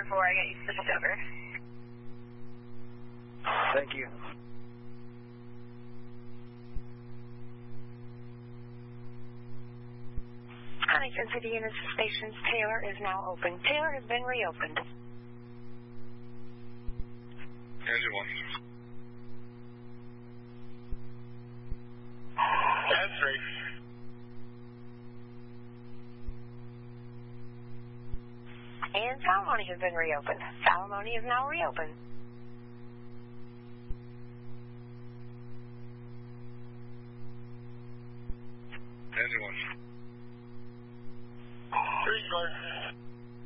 before I get you switched over. Thank you. Huntington City Units Stations, Taylor is now open. Taylor has been reopened. Engine 1. That's 3. And Salamone has been reopened. Salamone is now reopened. Engine 1. 3 clear.